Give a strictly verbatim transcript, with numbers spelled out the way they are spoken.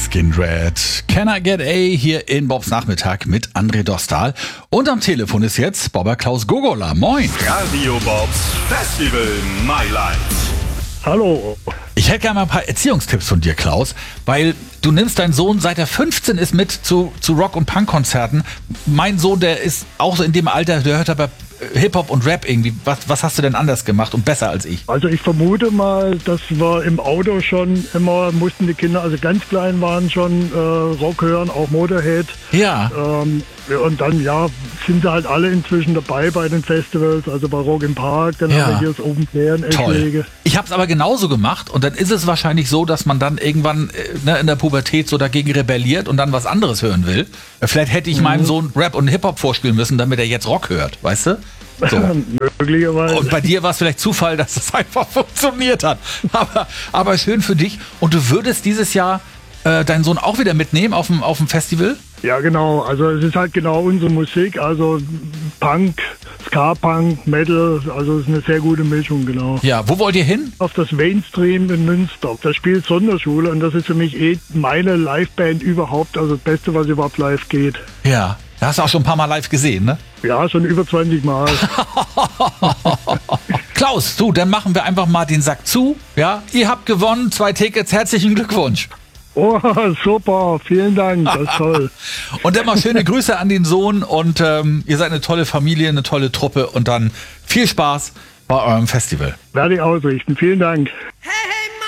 Skindred. Can I Get A hier in Bobs Nachmittag mit André Dostal. Und am Telefon ist jetzt Bobber Klaus Gogola. Moin. Radio Bobs Festival My Life. Hallo. Ich hätte gerne mal ein paar Erziehungstipps von dir, Klaus, weil du nimmst deinen Sohn, seit er fünfzehn ist, mit zu, zu Rock- und Punk-Konzerten. Mein Sohn, der ist auch so in dem Alter, der hört aber Hip-Hop und Rap irgendwie. Was, was hast du denn anders gemacht und besser als ich? Also ich vermute mal, dass wir im Auto schon immer, mussten die Kinder, also ganz klein waren, schon äh, Rock hören, auch Motorhead. Ja. Ähm, und dann, ja, sind sie halt alle inzwischen dabei bei den Festivals, also bei Rock im Park, dann Ja. haben wir hier das Open Air in Eschwege. Ich habe es aber genauso gemacht und dann ist es wahrscheinlich so, dass man dann irgendwann äh, ne, in der Pubertät so dagegen rebelliert und dann was anderes hören will. Äh, Vielleicht hätte ich mhm. meinem Sohn Rap und Hip-Hop vorspielen müssen, damit er jetzt Rock hört, weißt du? So. Möglicherweise. Und bei dir war es vielleicht Zufall, dass es einfach funktioniert hat. Aber, aber schön für dich. Und du würdest dieses Jahr äh, deinen Sohn auch wieder mitnehmen auf dem, auf dem Festival? Ja, genau. Also es ist halt genau unsere Musik. Also Punk, Ska-Punk, Metal. Also es ist eine sehr gute Mischung, genau. Ja, wo wollt ihr hin? Auf das Mainstream in Münster. Das spielt Sonderschule und das ist für mich eh meine Liveband überhaupt. Also das Beste, was überhaupt live geht. Ja, da hast du auch schon ein paar Mal live gesehen, ne? Ja, schon über zwanzig Mal. Klaus, du, dann machen wir einfach mal den Sack zu. Ja, ihr habt gewonnen, zwei Tickets, herzlichen Glückwunsch. Oh, super, vielen Dank, das ist toll. Und dann mal schöne Grüße an den Sohn und ähm, ihr seid eine tolle Familie, eine tolle Truppe und dann viel Spaß bei eurem Festival. Werde ich ausrichten, vielen Dank. Hey!